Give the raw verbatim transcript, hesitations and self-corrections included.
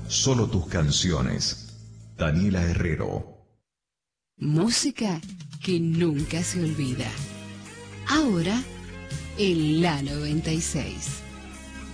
solo tus canciones. Daniela Herrero. Música que nunca se olvida. Ahora en la noventa y seis.